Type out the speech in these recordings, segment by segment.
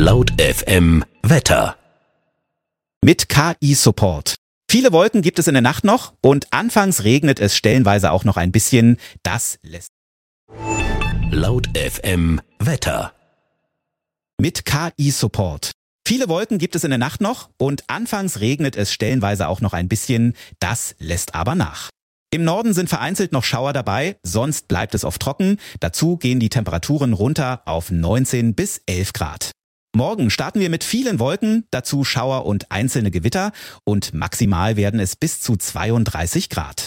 Laut FM Wetter. Mit KI-Support. Viele Wolken gibt es in der Nacht noch und anfangs regnet es stellenweise auch noch ein bisschen. Das lässt Laut FM Wetter. mit KI-Support. Viele Wolken gibt es in der Nacht noch und anfangs regnet es stellenweise auch noch ein bisschen. Das lässt aber nach. Im Norden sind vereinzelt noch Schauer dabei, sonst bleibt es oft trocken. Dazu gehen die Temperaturen runter auf 19 bis 11 Grad. Morgen starten wir mit vielen Wolken, dazu Schauer und einzelne Gewitter und maximal werden es bis zu 32 Grad.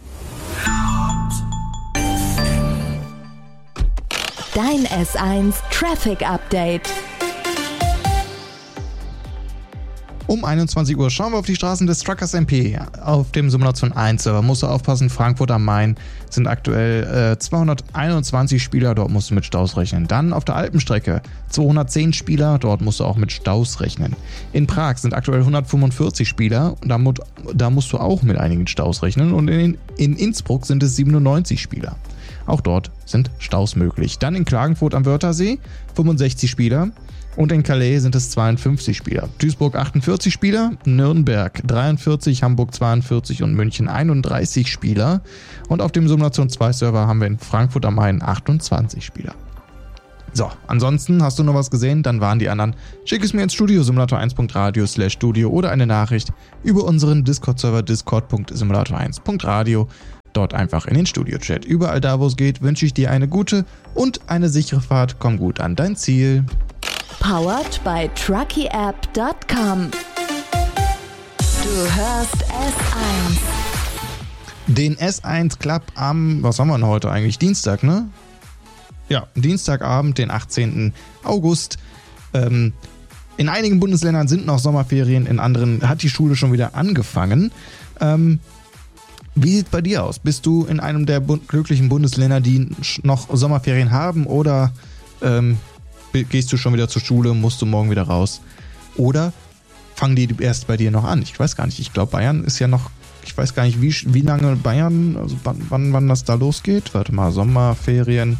Dein S1 Traffic Update. Um 21 Uhr schauen wir auf die Straßen des Truckers MP. Auf dem Simulation 1 Server musst du aufpassen, Frankfurt am Main sind aktuell 221 Spieler, dort musst du mit Staus rechnen. Dann auf der Alpenstrecke 210 Spieler, dort musst du auch mit Staus rechnen. In Prag sind aktuell 145 Spieler, da musst du auch mit einigen Staus rechnen. Und in Innsbruck sind es 97 Spieler. Auch dort sind Staus möglich. Dann in Klagenfurt am Wörthersee 65 Spieler. Und in Calais sind es 52 Spieler. Duisburg 48 Spieler, Nürnberg 43, Hamburg 42 und München 31 Spieler. Und auf dem Simulation 2 Server haben wir in Frankfurt am Main 28 Spieler. So, ansonsten hast du noch was gesehen, dann waren die anderen. Schick es mir ins Studio simulator1.radio/studio oder eine Nachricht über unseren Discord-Server discord.simulator1.radio. Dort einfach in den Studio-Chat. Überall da, wo es geht, wünsche ich dir eine gute und eine sichere Fahrt. Komm gut an dein Ziel. Powered by truckyapp.com. Du hörst S1. Den S1 Club am, was haben wir denn heute eigentlich? Dienstag, ne? Ja, Dienstagabend, den 18. August. In einigen Bundesländern sind noch Sommerferien, in anderen hat die Schule schon wieder angefangen. Wie sieht es bei dir aus? Bist du in einem der glücklichen Bundesländer, die noch Sommerferien haben oder gehst du schon wieder zur Schule, musst du morgen wieder raus? Oder fangen die erst bei dir noch an? Ich weiß gar nicht. Ich glaube, Bayern ist ja noch, ich weiß gar nicht, wie lange Bayern, also wann das da losgeht. Warte mal, Sommerferien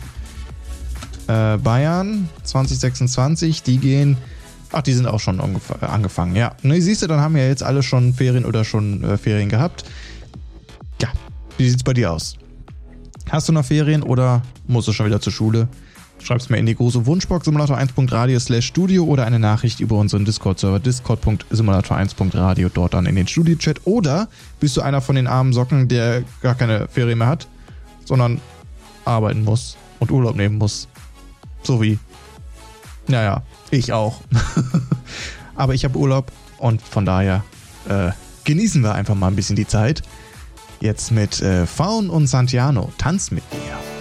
Bayern 2026, die gehen, die sind auch schon angefangen, ja. Ne, siehst du, dann haben ja jetzt alle schon Ferien oder schon Ferien gehabt. Ja, wie sieht's bei dir aus? Hast du noch Ferien oder musst du schon wieder zur Schule? Schreib's mir in die große Wunschbox simulator1.radio/studio oder eine Nachricht über unseren Discord-Server discord.simulator1.radio, dort dann in den Studio-Chat. Oder bist du einer von den armen Socken, der gar keine Ferien mehr hat, sondern arbeiten muss und Urlaub nehmen muss. So wie, naja, ich auch. Aber ich habe Urlaub und von daher genießen wir einfach mal ein bisschen die Zeit. Jetzt mit Faun und Santiano. Tanz mit mir.